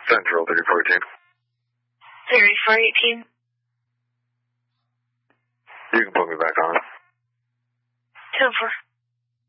Central 3418. 3418. You can put me back on. 10-4.